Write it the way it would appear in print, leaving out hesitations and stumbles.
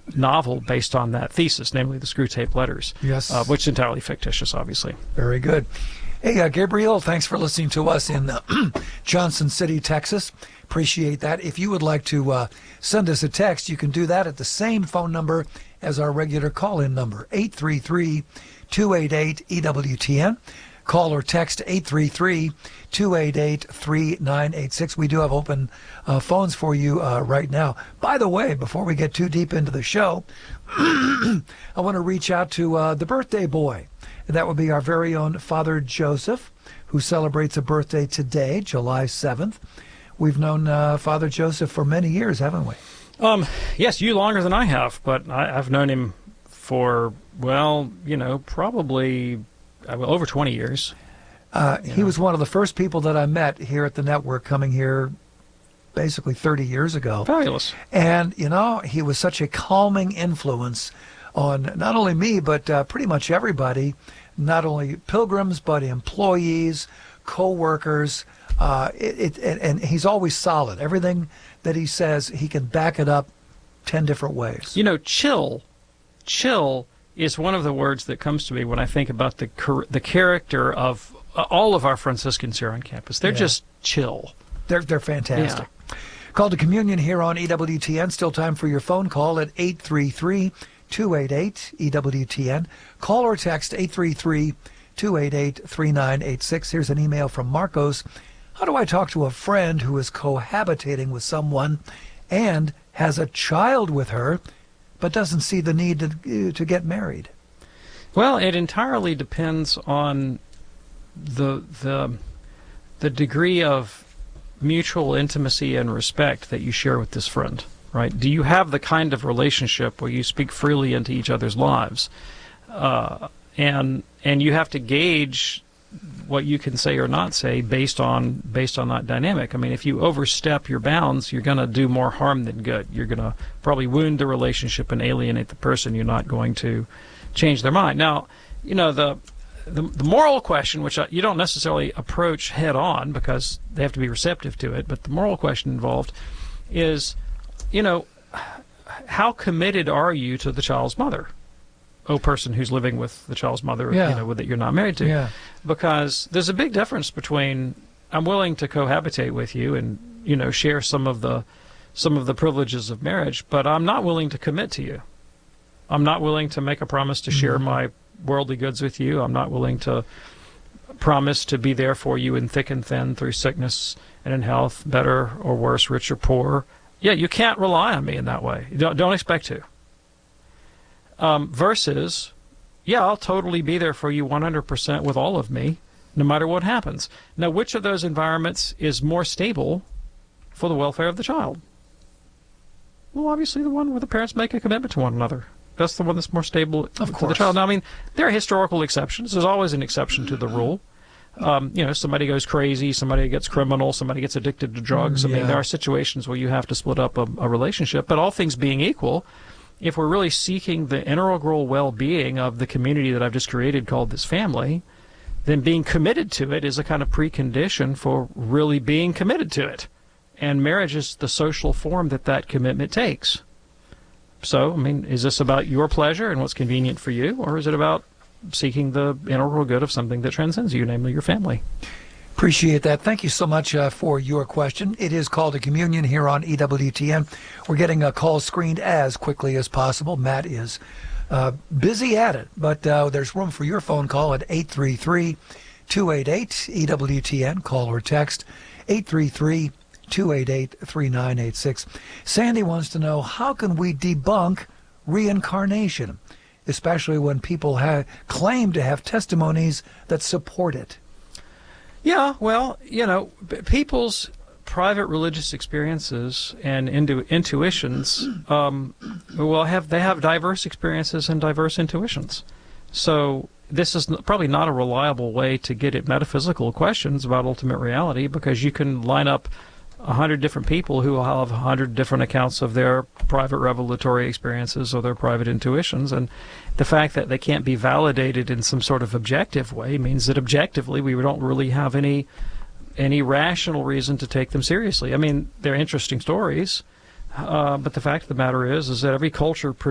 novel based on that thesis, namely the Screwtape Letters. Yes. Which is entirely fictitious, obviously. Very good. Hey, Gabriel, thanks for listening to us in Johnson City, Texas. Appreciate that. If you would like to send us a text, you can do that at the same phone number as our regular call-in number, 833-288-EWTN. Call or text 833-288-3986. We do have open phones for you right now. By the way, before we get too deep into the show, I want to reach out to the birthday boy. That would be our very own Father Joseph, who celebrates a birthday today, July 7th. We've known Father Joseph for many years, haven't we? Yes, you longer than I have, but I've known him for, well, probably over 20 years. He was one of the first people that I met here at the network, coming here basically 30 years ago. Fabulous. And, he was such a calming influence on not only me, but pretty much everybody, not only pilgrims, but employees, co-workers. And he's always solid. Everything that he says, he can back it up 10 different ways. Chill is one of the words that comes to me when I think about the character of all of our Franciscans here on campus. They're just chill. They're fantastic. Yeah. Call to communion here on EWTN. Still time for your phone call at 833-288-EWTN. Call or text 833-288-3986. Here's an email from Marcos. How do I talk to a friend who is cohabitating with someone and has a child with her, but doesn't see the need to get married? Well, it entirely depends on the degree of mutual intimacy and respect that you share with this friend, right? Do you have the kind of relationship where you speak freely into each other's lives? And you have to gauge what you can say or not say based on that dynamic. I mean, if you overstep your bounds, you're going to do more harm than good. You're going to probably wound the relationship and alienate the person. You're not going to change their mind. Now, the moral question, which you don't necessarily approach head on because they have to be receptive to it, but the moral question involved is, how committed are you to the child's mother? Person who's living with the child's mother, that you're not married to. Yeah. Because there's a big difference between I'm willing to cohabitate with you and, share some of the privileges of marriage, but I'm not willing to commit to you. I'm not willing to make a promise to share my worldly goods with you. I'm not willing to promise to be there for you in thick and thin, through sickness and in health, better or worse, rich or poor. Yeah, you can't rely on me in that way. Don't expect to. Versus, I'll totally be there for you 100% with all of me, no matter what happens. Now, which of those environments is more stable for the welfare of the child? Well, obviously the one where the parents make a commitment to one another. That's the one that's more stable for the child. Now, I mean, there are historical exceptions. There's always an exception to the rule. Somebody goes crazy, somebody gets criminal, somebody gets addicted to drugs. I mean, there are situations where you have to split up a relationship. But all things being equal, if we're really seeking the integral well-being of the community that I've just created called this family, then being committed to it is a kind of precondition for really being committed to it. And marriage is the social form that commitment takes. So, I mean, is this about your pleasure and what's convenient for you, or is it about seeking the integral good of something that transcends you, namely your family? Appreciate that. Thank you so much for your question. It is Call to Communion here on EWTN. We're getting a call screened as quickly as possible. Matt is busy at it, but there's room for your phone call at 833-288-EWTN. Call or text 833-288-3986. Sandy wants to know, how can we debunk reincarnation, especially when people claim to have testimonies that support it? Yeah, well, people's private religious experiences and intuitions, they have diverse experiences and diverse intuitions. So this is probably not a reliable way to get at metaphysical questions about ultimate reality, because you can line up 100 different people who will have 100 different accounts of their private revelatory experiences or their private intuitions, and the fact that they can't be validated in some sort of objective way means that objectively we don't really have any rational reason to take them seriously. I mean, they're interesting stories, but the fact of the matter is that every culture